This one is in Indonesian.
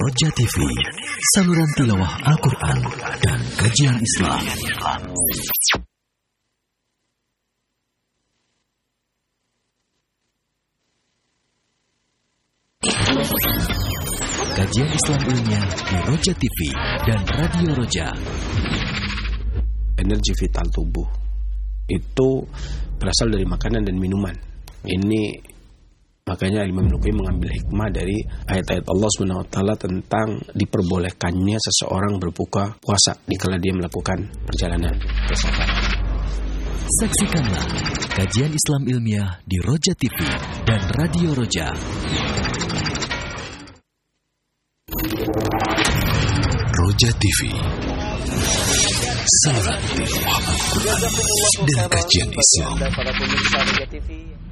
Roja TV, saluran tilawah Al-Quran dan kajian Islam. Kajian Islam ilmiah di Roja TV dan Radio Roja. Energi vital tubuh itu berasal dari makanan dan minuman. Ini makanya Imam Nuqai mengambil hikmah dari ayat-ayat Allah SWT tentang diperbolehkannya seseorang berbuka puasa dikala dia melakukan perjalanan ke safar. Saksikanlah kajian Islam ilmiah di Roja TV dan Radio Roja. Roja TV, saluran tilawah Al-Quran dan kajian Islam. Para pemirsa Roja TV.